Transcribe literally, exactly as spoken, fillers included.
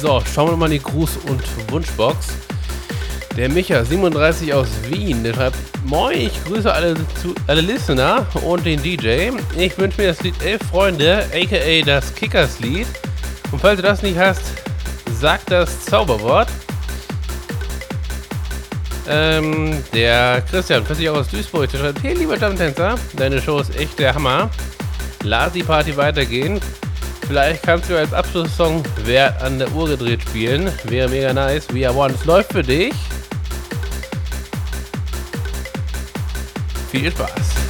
So, schauen wir mal in die Gruß- und Wunschbox. Der Micha siebenunddreißig aus Wien, der schreibt: Moin, ich grüße alle, zu, alle Listener und den D J. Ich wünsche mir das Lied Elf Freunde, aka das Kickers-Lied. Und falls du das nicht hast, sag das Zauberwort. Ähm, der Christian, vierzig aus Duisburg, der schreibt: Hey, lieber Stammtänzer, deine Show ist echt der Hammer. Lass die Party weitergehen. Vielleicht kannst du als Abschlusssong Wer an der Uhr gedreht spielen. Wäre mega nice. We are one. Es läuft für dich. Viel Spaß.